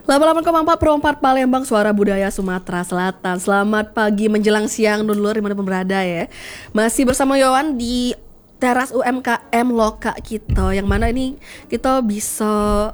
88,4 Palembang, suara budaya Sumatera Selatan. Selamat pagi menjelang siang dulur dimanapun berada ya. Masih bersama Yowan di teras UMKM Loka kita, yang mana ini kita bisa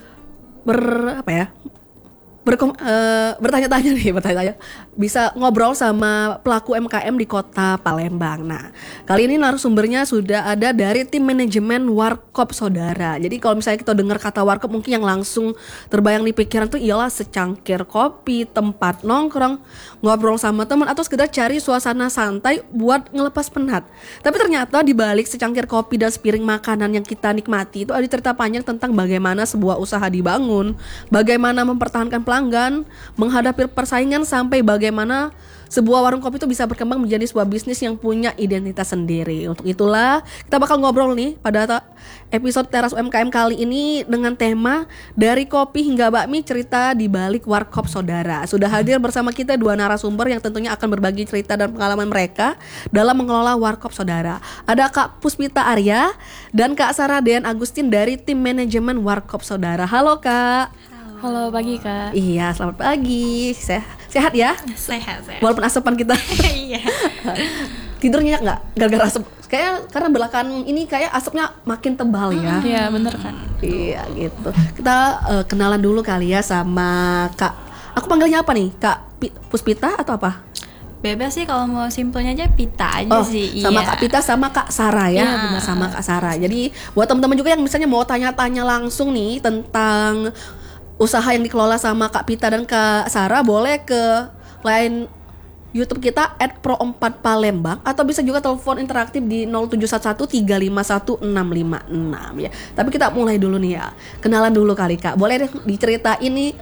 bertanya-tanya, bisa ngobrol sama pelaku UMKM di kota Palembang. Nah, kali ini narasumbernya sudah ada dari tim manajemen Warkop Saudara. Jadi kalau misalnya kita dengar kata Warkop, mungkin yang langsung terbayang di pikiran tuh ialah secangkir kopi, tempat nongkrong, ngobrol sama teman, atau sekedar cari suasana santai buat ngelepas penat. Tapi ternyata di balik secangkir kopi dan sepiring makanan yang kita nikmati itu ada cerita panjang tentang bagaimana sebuah usaha dibangun, bagaimana mempertahankan pelanggan, menghadapi persaingan, sampai bagaimana sebuah warung kopi itu bisa berkembang menjadi sebuah bisnis yang punya identitas sendiri. Untuk itulah kita bakal ngobrol nih pada episode Teras UMKM kali ini dengan tema dari kopi hingga bakmi, cerita di balik Warkop Saudara. Sudah hadir bersama kita dua narasumber yang tentunya akan berbagi cerita dan pengalaman mereka dalam mengelola Warkop Saudara. Ada Kak Puspita Arya dan Kak Sarah Dean Agustin dari tim manajemen Warkop Saudara. Halo Kak. Halo pagi Kak. Iya, selamat pagi. Sehat ya? Sehat. Walaupun asapan kita. Iya. Tidur nyenyak nggak? Gara-gara asap. Kayak karena belakangan ini kayak asapnya makin tebal ya. Iya bener kan. Iya gitu. Kita kenalan dulu kali ya sama Kak. Aku panggilnya apa nih? Kak Puspita atau apa? Bebas sih, kalau mau simpelnya aja Pita aja sih. Sama iya. Kak Pita sama Kak Sarah ya. Iya, Benar, sama Kak Sarah. Jadi buat teman-teman juga yang misalnya mau tanya-tanya langsung nih tentang usaha yang dikelola sama Kak Pita dan Kak Sarah, boleh ke line YouTube kita @pro4palembang, atau bisa juga telepon interaktif di 0711351656 ya. Tapi kita mulai dulu nih ya. Kenalan dulu kali Kak. Boleh deh diceritain nih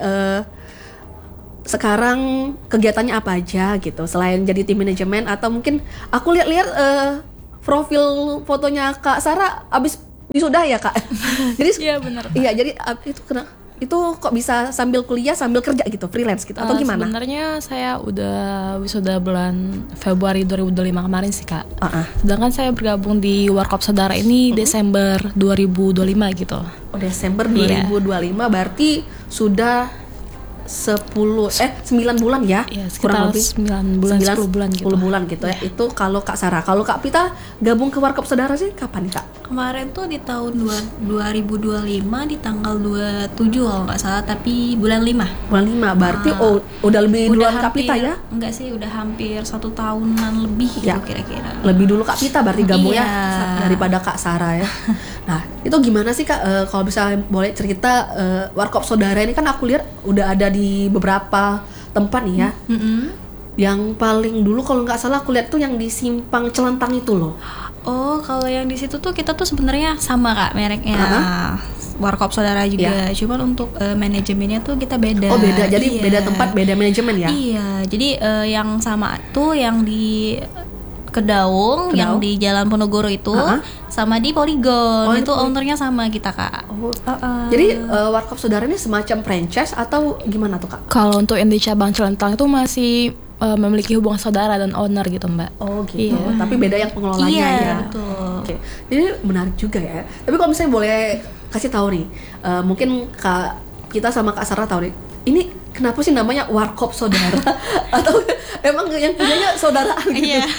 sekarang kegiatannya apa aja gitu, selain jadi tim manajemen, atau mungkin aku lihat-lihat profil fotonya Kak Sarah abis wisuda ya Kak. Jadi Iya benar. Iya, jadi itu kok bisa sambil kuliah sambil kerja gitu, freelance gitu, atau gimana? Sebenarnya saya udah wisuda bulan Februari 2025 kemarin sih Kak. Sedangkan saya bergabung di Warkop Saudara ini Desember 2025 gitu. Oh, Desember 2025 berarti sudah 9 bulan ya? Iya, sekitar 9 bulan, 10 bulan gitu. 10 bulan gitu ya. Itu kalau Kak Sarah. Kalau Kak Pita gabung ke Warkop Saudara sih kapan nih Kak? Kemarin tuh di tahun 2025 di tanggal 27 kalau nggak salah, tapi bulan 5. Bulan 5 berarti udah lebih duluan Kak Pita ya? Enggak sih, udah hampir 1 tahunan lebih ya, gitu kira-kira. Lebih dulu Kak Pita berarti gabungnya daripada Kak Sarah ya. Nah, itu gimana sih Kak, kalau bisa boleh cerita Warkop Saudara ini kan aku lihat udah ada di beberapa tempat nih ya. Yang paling dulu kalau nggak salah aku lihat tuh yang di Simpang Celentang itu loh. Oh, kalau yang di situ tuh kita tuh sebenarnya sama Kak mereknya. Warkop Saudara juga. Cuman untuk manajemennya tuh kita beda. Oh, beda. Jadi beda tempat, beda manajemen ya? Iya. Jadi yang sama tuh yang di Kedaung, yang di Jalan Ponorogo itu, sama di Polygon. Itu ownernya sama kita Kak. Jadi Warkop Saudara ini semacam franchise atau gimana tuh Kak? Kalau untuk yang di cabang Celentang itu masih memiliki hubungan saudara dan owner gitu Mbak. Oh gitu. Iya. Tapi beda yang pengelolanya ya. Betul. Oke. Jadi menarik juga ya. Tapi kalau misalnya boleh kasih tahu nih, mungkin Kak kita sama Kak Sarah tahu nih, ini kenapa sih namanya Warkop Saudara? Atau emang yang punyanya saudaraan gitu? Iya.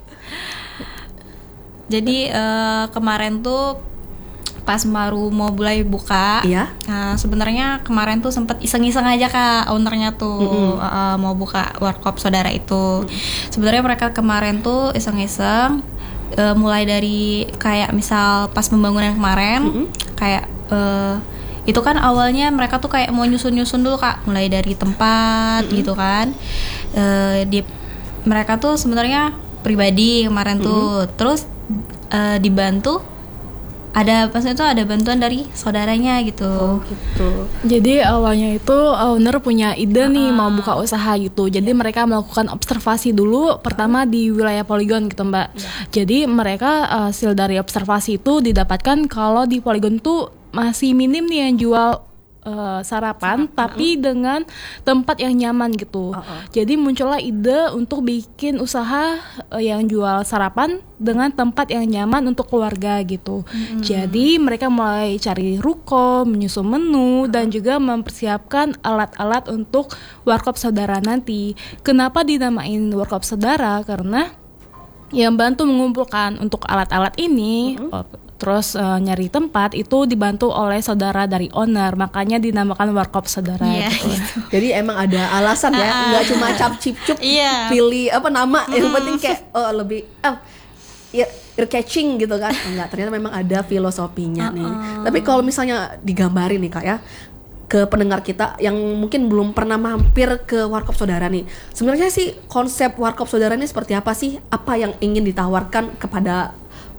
Jadi kemarin tuh pas baru mau mulai buka, nah sebenarnya kemarin tuh sempet iseng-iseng aja Kak, ownernya tuh mau buka Warkop Saudara itu. Sebenarnya mereka kemarin tuh iseng-iseng, mulai dari kayak misal pas pembangunan kemarin, kayak itu kan awalnya mereka tuh kayak mau nyusun-nyusun dulu Kak, mulai dari tempat gitu kan. Mereka tuh sebenarnya pribadi kemarin tuh, terus dibantu, ada pas itu ada bantuan dari saudaranya gitu. Oh gitu. Jadi awalnya itu owner punya ide nih mau buka usaha gitu. Jadi mereka melakukan observasi dulu pertama di wilayah Polygon gitu Mbak. Jadi mereka hasil dari observasi itu didapatkan kalau di Polygon tuh masih minim nih yang jual sarapan tapi dengan tempat yang nyaman gitu. Jadi muncullah ide untuk bikin usaha yang jual sarapan dengan tempat yang nyaman untuk keluarga gitu. Jadi mereka mulai cari ruko, menyusun menu dan juga mempersiapkan alat-alat untuk warkop saudara nanti. Kenapa dinamain warkop saudara? Karena yang bantu mengumpulkan untuk alat-alat ini terus nyari tempat itu dibantu oleh saudara dari owner, makanya dinamakan warkop saudara gitu. Jadi emang ada alasan ya, nggak cuma cap cip cup pilih apa nama, yang penting kayak lebih ya ear catching gitu kan. Enggak, ternyata memang ada filosofinya nih. Tapi kalau misalnya digambarin nih Kak ya, ke pendengar kita yang mungkin belum pernah mampir ke warkop saudara nih, sebenarnya sih konsep warkop saudara ini seperti apa sih? Apa yang ingin ditawarkan kepada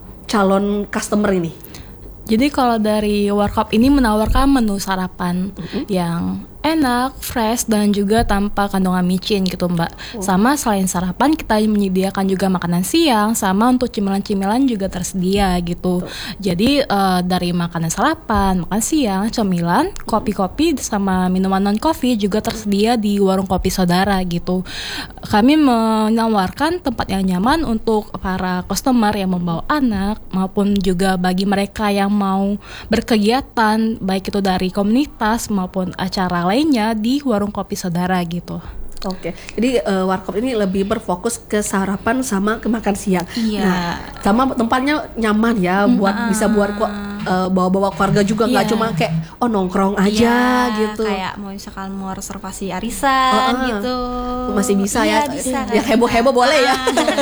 calon customer ini? Jadi kalau dari warkop ini menawarkan menu sarapan yang enak, fresh dan juga tanpa kandungan micin gitu Mbak. Sama selain sarapan kita menyediakan juga makanan siang, sama untuk cemilan-cemilan juga tersedia gitu. Jadi dari makanan sarapan, makan siang, cemilan, kopi-kopi sama minuman non kopi juga tersedia di warung kopi saudara gitu. Kami menawarkan tempat yang nyaman untuk para customer yang membawa anak maupun juga bagi mereka yang mau berkegiatan baik itu dari komunitas maupun acara lainnya di warung kopi saudara gitu. Oke, jadi warkop ini lebih berfokus ke sarapan sama ke makan siang. Nah, sama tempatnya nyaman ya, bisa buat bawa-bawa keluarga juga, nggak cuma kayak nongkrong aja gitu. Kayak mau misalkan mau reservasi arisan gitu, masih bisa ya. Bisa, ya heboh-heboh boleh ya.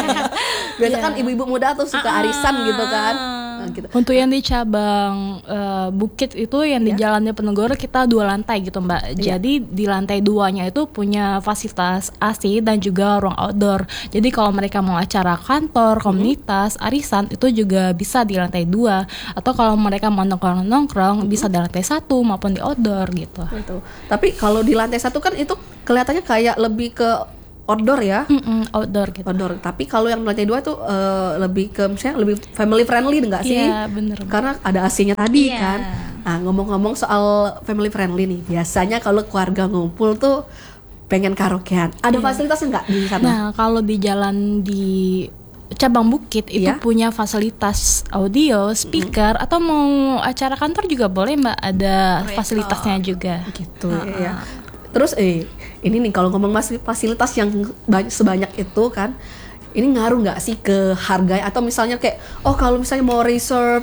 Biasa kan ibu-ibu muda tuh suka arisan gitu kan. Gitu. Untuk yang di cabang Bukit itu yang di Jalan Diponegoro kita 2 lantai gitu Mbak. Jadi di lantai 2-nya itu punya fasilitas AC dan juga ruang outdoor. Jadi kalau mereka mau acara kantor, komunitas, arisan itu juga bisa di lantai 2. Atau kalau mereka mau nongkrong bisa di lantai 1 maupun di outdoor gitu. Tapi kalau di lantai 1 kan itu kelihatannya kayak lebih ke outdoor ya, outdoor gitu. Outdoor. Tapi kalau yang lantai 2 tuh lebih ke misalnya lebih family friendly enggak sih? Iya, bener. Karena ada AC-nya tadi kan. Nah, ngomong-ngomong soal family friendly nih, biasanya kalau keluarga ngumpul tuh pengen karaokean. Ada fasilitas enggak di sana? Nah, kalau di jalan di cabang Bukit itu punya fasilitas audio, speaker, atau mau acara kantor juga boleh Mbak, ada fasilitasnya juga. Gitu ya. Terus ini nih kalau ngomong fasilitas yang sebanyak itu kan, ini ngaruh nggak sih ke harga? Atau misalnya kayak kalau misalnya mau reserve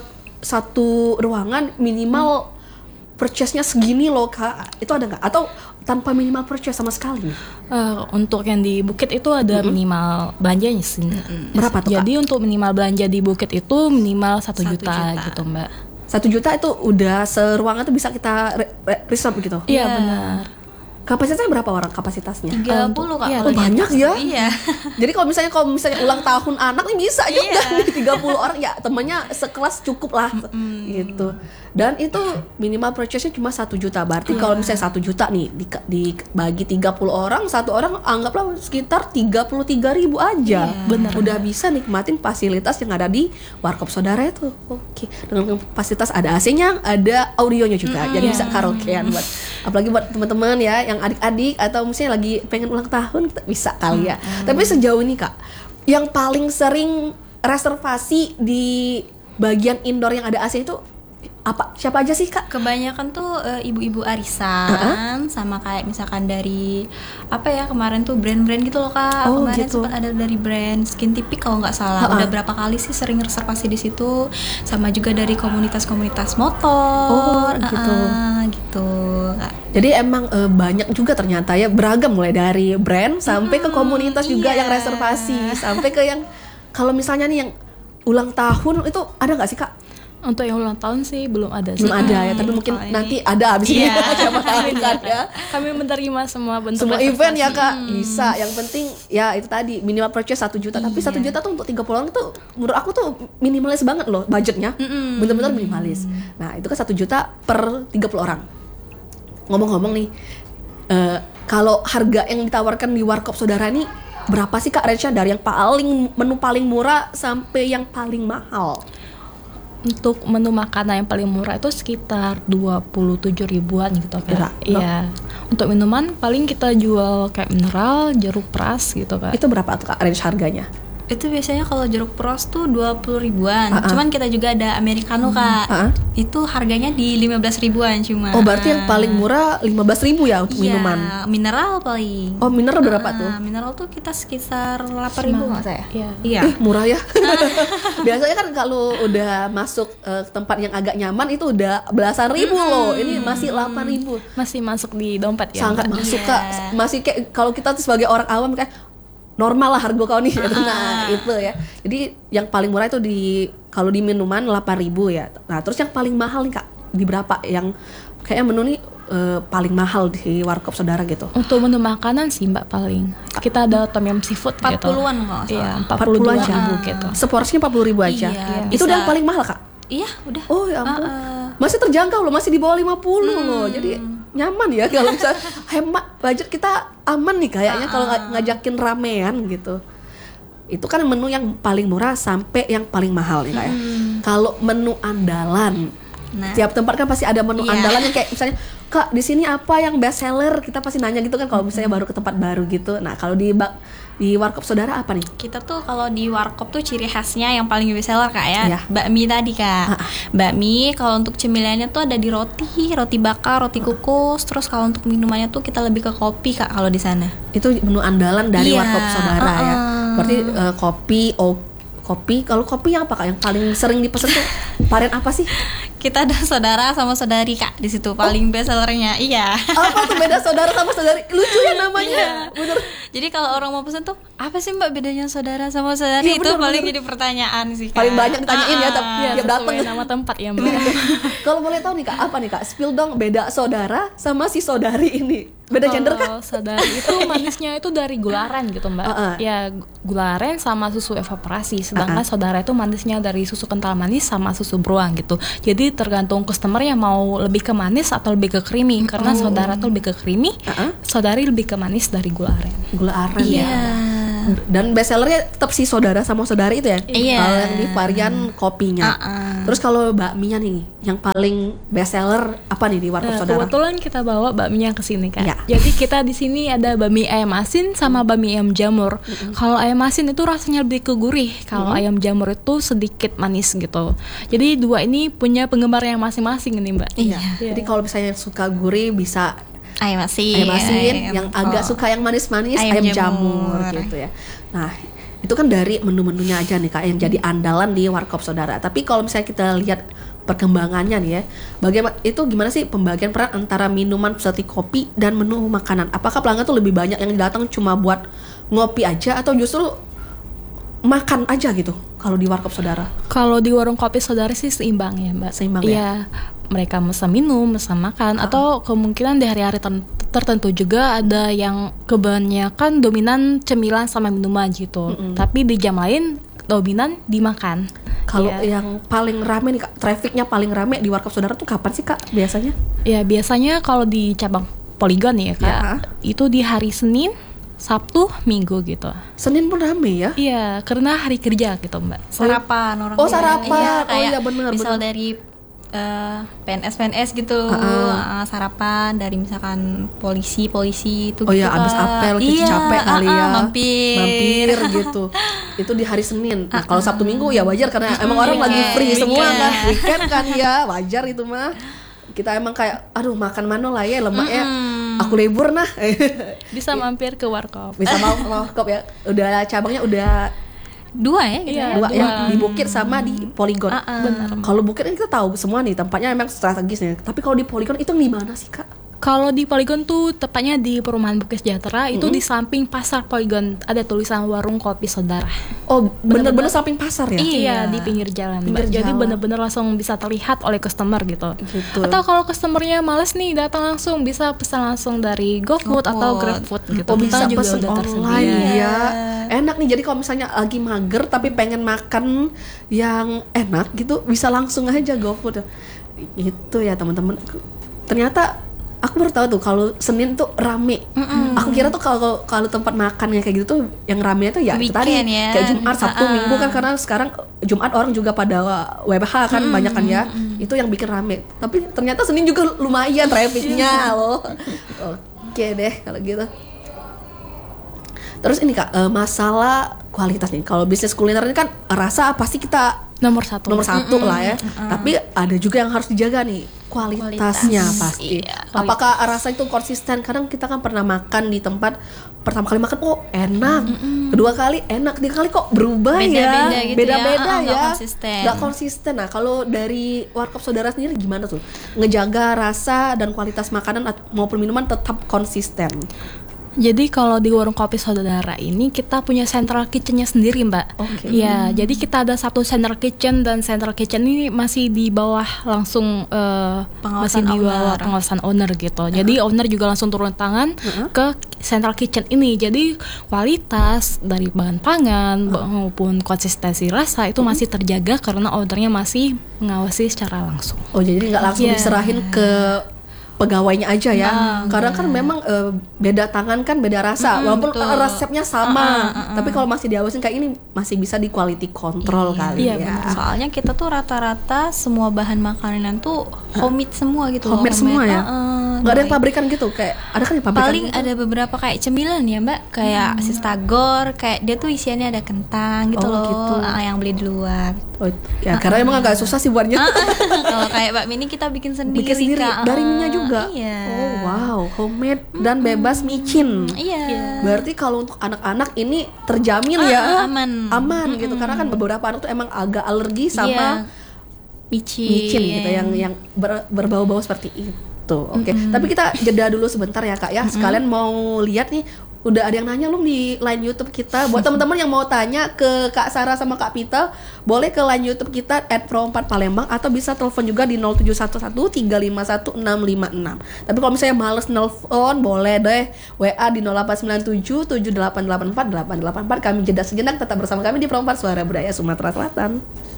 satu ruangan minimal purchase-nya segini loh Kak, itu ada nggak? Atau tanpa minimal purchase sama sekali? Untuk yang di Bukit itu ada minimal belanjanya sih. Berapa tuh Kak? Jadi untuk minimal belanja di Bukit itu minimal 1 juta gitu Mbak. 1 juta itu udah seruangan tuh bisa kita reserve gitu? Iya benar. Kapasitasnya berapa orang kapasitasnya? 30 Kak. Banyak ya. Iya. Jadi kalau misalnya ulang tahun anak nih bisa juga nih 30 orang ya, temannya sekelas cukup lah gitu. Dan itu minimal purchase-nya cuma 1 juta. Berarti kalau misalnya 1 juta nih dibagi 30 orang, satu orang anggaplah sekitar 33.000 aja. Benar. Udah bisa nikmatin fasilitas yang ada di warkop saudara itu. Oke. Dengan fasilitas ada AC-nya, ada audionya juga. Jadi bisa karaokean apalagi buat teman-teman ya yang adik-adik atau misalnya lagi pengen ulang tahun bisa kali ya. Tapi sejauh ini Kak, yang paling sering reservasi di bagian indoor yang ada AC itu siapa aja sih Kak? Kebanyakan tuh ibu-ibu arisan sama kayak misalkan dari kemarin tuh brand-brand gitu loh Kak. Kemarin sempat ada dari brand Skin Tipik kalau nggak salah. Udah berapa kali sih sering reservasi di situ. Sama juga dari komunitas-komunitas motor. Gitu. Jadi emang banyak juga ternyata ya, beragam mulai dari brand sampai ke komunitas juga yang reservasi, sampai ke yang kalau misalnya nih yang ulang tahun itu ada nggak sih Kak? Untuk yang ulang tahun sih belum ada sih. Belum ada ya, tapi mungkin nanti ada abis ini siapa tahu kan ya. Kami menerima semua bentuk semua event ya Kak, bisa. Yang penting ya itu tadi minimal purchase 1 juta. Tapi 1 juta tuh untuk 30 orang tuh menurut aku tuh minimalis banget loh budgetnya. Bener-bener minimalis. Nah itu kan 1 juta per 30 orang. Ngomong-ngomong nih, kalau harga yang ditawarkan di warkop saudara ini berapa sih Kak range-nya, dari yang menu paling murah sampai yang paling mahal? Untuk menu makanan yang paling murah itu sekitar 27 ribuan gitu kan. Iya. Untuk minuman paling kita jual kayak mineral, jeruk peras gitu kan. Itu berapa tuh Kak range harganya? Itu biasanya kalau jeruk pros tuh 20 ribuan. Cuman kita juga ada americano Kak. Itu harganya di 15 ribuan cuma. Oh, berarti yang paling murah 15 ribu ya untuk minuman. Mineral paling. Oh, mineral berapa tuh? Mineral tuh kita sekitar 8 ribu nggak saya? Iya. Murah ya. Biasanya kan kalau udah masuk tempat yang agak nyaman itu udah belasan ribu loh. Ini masih 8 ribu. Masih masuk di dompet ya. Sangat masuk Kak. Masih kayak kalau kita tuh sebagai orang awam kayak normal lah harga kau nih. Nah itu ya. Jadi yang paling murah itu kalau di minuman 8.000 ya. Nah terus yang paling mahal nih Kak di berapa? Yang kayaknya menu nih paling mahal di Warkop Saudara gitu. Untuk menu makanan sih Mbak paling kita ada tom yum seafood 40-an gitu. nggak Iya, salah. 42 aja gitu. Seporsinya 40.000 aja. Itu udah yang paling mahal Kak? Iya udah. Oh ya ampun. Masih terjangkau loh, masih di bawah 50 loh. Jadi nyaman ya kalau bisa hemat budget, kita aman nih kayaknya kalau ngajakin ramean gitu. Itu kan menu yang paling murah sampai yang paling mahal nih Kak ya. Kalau menu andalan, tiap tempat kan pasti ada menu andalan yang kayak misalnya Kak di sini apa yang best seller, kita pasti nanya gitu kan kalau misalnya baru ke tempat baru gitu. Nah kalau di Warkop Saudara apa nih? Kita tuh kalau di Warkop tuh ciri khasnya yang paling best seller Kak ya, bakmi tadi Kak. Bakmi kalau untuk cemilannya tuh ada di roti bakar, roti kukus. Terus kalau untuk minumannya tuh kita lebih ke kopi Kak kalau di sana. Itu menu andalan dari Warkop Saudara ya. Berarti kopi. Kalau kopi yang apa Kak yang paling sering dipesan tuh varian apa sih? Kita ada saudara sama saudari Kak di situ paling best sellernya. Iya. Apa tuh beda saudara sama saudari? Lucu ya namanya. Bener. Jadi kalau orang mau pesen tuh apa sih Mbak bedanya saudara sama saudari? Itu paling jadi pertanyaan sih Kak. Paling banyak ditanyain ya tiap datang nama tempat ya Mbak. Kalau boleh tahu nih Kak, apa nih Kak? Spill dong beda saudara sama si saudari ini. Beda gender kan? Saudari itu manisnya itu dari gula aren gitu Mbak. Ya gula aren sama susu evaporasi. Sedangkan saudara itu manisnya dari susu kental manis sama susu beruang gitu. Jadi tergantung customer yang mau lebih ke manis atau lebih ke creamy. Karena saudara tuh lebih ke creamy, saudari lebih ke manis dari gula aren. Gula aren ya. Dan best sellernya tetap si saudara sama saudari itu ya. Kalau yang di varian kopinya. Terus kalau bakminya nih, yang paling best seller apa nih di Warkop Saudara? Kebetulan kita bawa bakminya ke sini Kak. Jadi kita di sini ada bakmi ayam asin sama bakmi ayam jamur. Kalau ayam asin itu rasanya lebih ke gurih. Kalau ayam jamur itu sedikit manis gitu. Jadi dua ini punya penggemar yang masing-masing nih Mbak. Iya. Jadi kalau misalnya suka gurih bisa ayam asin, yang agak suka yang manis-manis ayam jamur gitu ya. Nah itu kan dari menu-menunya aja nih Kak yang jadi andalan di Warkop Saudara. Tapi kalau misalnya kita lihat perkembangannya nih ya, bagaimana itu gimana sih pembagian peran antara minuman seperti kopi dan menu makanan? Apakah pelanggan tuh lebih banyak yang datang cuma buat ngopi aja atau justru makan aja gitu kalau di Warkop Saudara? Kalau di warung kopi Saudara sih seimbang ya Mbak. Seimbang ya? Mereka pesan minum, pesan makan, atau kemungkinan di hari-hari tertentu juga ada yang kebanyakan dominan cemilan sama minuman gitu. Tapi di jam lain dominan dimakan. Kalau yang paling rame nih Kak, trafficnya paling rame di Warkop Saudara tuh kapan sih Kak biasanya? Ya biasanya kalau di cabang Polygon ya Kak, itu di hari Senin, Sabtu, Minggu gitu. Senin pun rame ya? Iya, karena hari kerja gitu Mbak. Sarapan orang. Oh sarapan, iya benar. Misal dari PNS gitu, sarapan dari misalkan polisi itu. Oh ya abis apel kita capek kali ya, mampir gitu. Itu di hari Senin. Nah, kalau Sabtu Minggu ya wajar karena emang orang lagi free semua kan, weekend kan ya, wajar itu mah. Kita emang kayak aduh makan mana lah ya lemaknya. Aku libur nah. Bisa mampir ke Warkop. Bisa Warkop ya. Udah cabangnya udah dua ya gitu. Dua yang di Bukit sama di Polygon. Benar. Kalau Bukit kan kita tahu semua nih tempatnya emang strategis nih. Tapi kalau di Polygon itu di mana sih Kak? Kalau di Polygon tuh tepatnya di Perumahan Bukit Sejahtera, itu di samping pasar Polygon ada tulisan warung kopi Saudara. Oh, bener-bener samping pasar ya? Iya, di pinggir jalan. Jadi bener-bener langsung bisa terlihat oleh customer gitu. Atau kalau customernya males nih datang langsung, bisa pesan langsung dari GoFood atau GrabFood gitu. Oh, bisa juga pesen udah online ya. Enak nih, jadi kalau misalnya lagi mager tapi pengen makan yang enak gitu, bisa langsung aja GoFood. Itu ya teman-teman. Ternyata aku baru tahu tuh kalau Senin tuh rame. Aku kira tuh kalau tempat makan kayak gitu tuh yang rame tuh ya itu tadi ya. kayak Jumat, Sabtu, Minggu kan, karena sekarang Jumat orang juga pada WBH kan banyak kan ya. Itu yang bikin rame. Tapi ternyata Senin juga lumayan trafficnya loh. Oke deh kalau gitu. Terus ini Kak, masalah kualitas nih. Kalau bisnis kuliner ini kan rasa pasti kita Nomor satu lah ya. Tapi ada juga yang harus dijaga nih, kualitasnya pasti. Iya. Apakah rasa itu konsisten? Kadang kita kan pernah makan di tempat, pertama kali makan enak, kedua kali enak, ketiga kali kok berubah Beda-beda ya, gitu beda-beda ya. ya, Konsisten. nggak konsisten. Nah kalau dari Warkop Saudara sendiri gimana tuh ngejaga rasa dan kualitas makanan maupun minuman tetap konsisten? Jadi kalau di warung kopi saudara ini kita punya central kitchennya sendiri Mbak. Oke. Ya, jadi kita ada satu central kitchen dan central kitchen ini masih di bawah langsung masih di bawah pengawasan owner gitu. Jadi owner juga langsung turun tangan ke central kitchen ini. Jadi kualitas dari bahan pangan maupun konsistensi rasa itu masih terjaga karena ownernya masih mengawasi secara langsung. Oh jadi nggak langsung diserahin ke pegawainya aja ya, karena kan memang beda tangan kan beda rasa, walaupun resepnya sama, tapi kalau masih diawasin kayak ini masih bisa di quality control kali ya. Soalnya kita tuh rata-rata semua bahan makanan tuh homemade semua gitu. Homemade semua ya, nggak ada yang pabrikan gitu, kayak ada kan yang pabrikan. Paling gitu? Ada beberapa kayak cemilan ya Mbak, kayak sistagor, kayak dia tuh isiannya ada kentang gitu loh, gitu. Yang beli di luar. Oh, ya karena emang agak susah sih buatnya. Kalau kayak bakmi ini kita bikin sendiri. Bikin sendiri dari minyak juga. Iya. Oh wow, homemade dan bebas micin. Iya. Berarti kalau untuk anak-anak ini terjamin ya, aman gitu. Karena kan beberapa anak tuh emang agak alergi sama micin gitu, yang berbau-bau seperti itu. Oke. Tapi kita jeda dulu sebentar ya Kak ya. Sekalian mau lihat nih. Udah ada yang nanya belum di line YouTube kita. Buat teman-teman yang mau tanya ke Kak Sarah sama Kak Pita, boleh ke line YouTube kita @pro4 Palembang atau bisa telepon juga di 0711 351 656. Tapi kalau misalnya males nelpon, boleh deh WA di 0897 7884 884. Kami jeda sejenak, tetap bersama kami di Pro4 Suara Budaya Sumatera Selatan.